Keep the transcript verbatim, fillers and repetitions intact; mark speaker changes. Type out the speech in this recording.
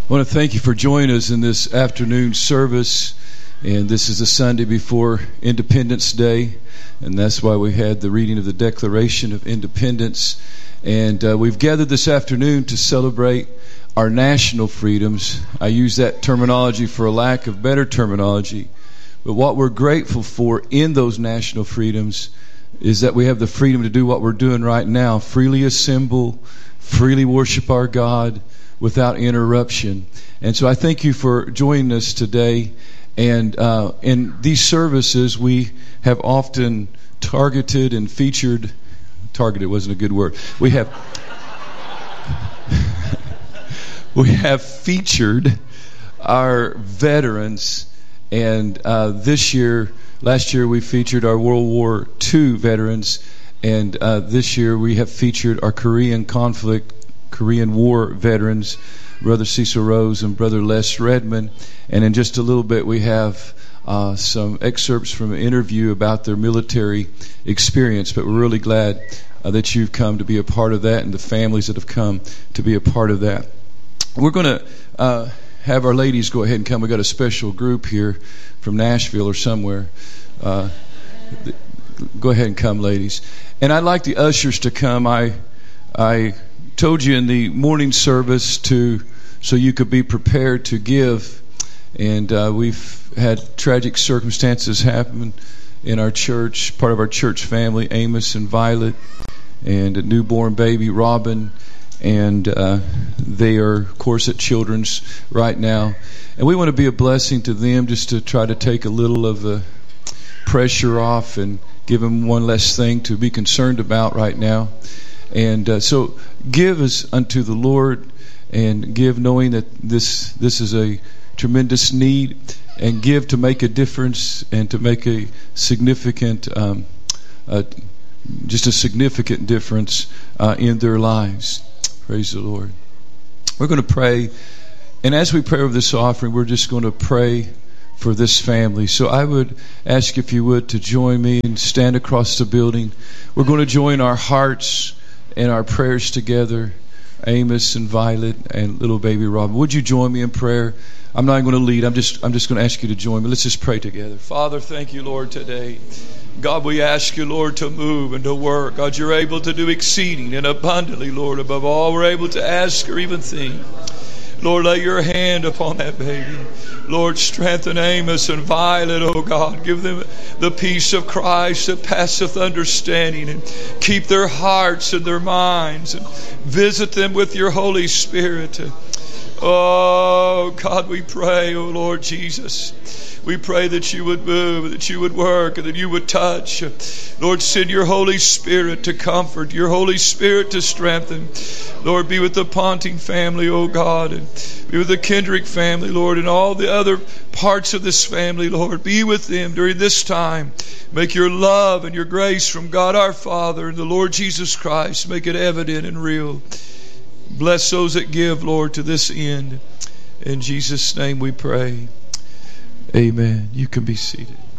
Speaker 1: I want to thank you for joining us in this afternoon service. And this is the Sunday before Independence Day. And that's why we had the reading of the Declaration of Independence. And uh, we've gathered this afternoon to celebrate our national freedoms. I use that terminology for a lack of better terminology. But what we're grateful for in those national freedoms is that we have the freedom to do what we're doing right now. Freely assemble, freely worship our God without interruption. And so I thank you for joining us today. And uh, in these services, we have often targeted and featured, targeted wasn't a good word. We have, we have featured our veterans. And uh, this year, last year we featured our World War Two veterans. And uh, this year we have featured our Korean conflict, Korean War veterans, Brother Cecil Rose and Brother Les Redmond. And in just a little bit we have uh, some excerpts from an interview about their military experience. But we're really glad uh, that you've come to be a part of that and the families that have come to be a part of that. We're going to uh, have our ladies go ahead and come. We've got a special group here from Nashville or somewhere. Uh, go ahead and come, ladies. And I'd like the ushers to come. I I told you in the morning service to so you could be prepared to give, and uh, we've had tragic circumstances happen in our church, part of our church family, Amos and Violet, and a newborn baby, Robin, and uh, they are, of course, at Children's right now, and we want to be a blessing to them, just to try to take a little of the pressure off and give them one less thing to be concerned about right now. And uh, so give as unto the Lord, and give knowing that this this is a tremendous need, and give to make a difference and to make a significant, um, uh, just a significant difference uh, in their lives. Praise the Lord. We're going to pray, and as we pray over this offering, we're just going to pray for this family. So I would ask if you would to join me and stand across the building. We're going to join our hearts and our prayers together, Amos and Violet and little baby Robin. Would you join me in prayer? I'm not going to lead. I'm just I'm just going to ask you to join me. Let's just pray together. Father, thank you, Lord, today. God, we ask you, Lord, to move and to work. God, you're able to do exceeding and abundantly, Lord, above all we're able to ask or even think. Lord, lay your hand upon that baby. Lord, strengthen Amos and Violet, oh God. Give them the peace of Christ that passeth understanding, and keep their hearts and their minds, and visit them with your Holy Spirit. Oh God, we pray, oh Lord Jesus. We pray that you would move, that you would work, and that you would touch. Lord, send your Holy Spirit to comfort, your Holy Spirit to strengthen. Lord, be with the Ponting family, oh God, and be with the Kendrick family, Lord, and all the other parts of this family, Lord. Be with them during this time. Make your love and your grace from God our Father and the Lord Jesus Christ, make it evident and real. Bless those that give, Lord, to this end. In Jesus' name we pray. Amen. You can be seated.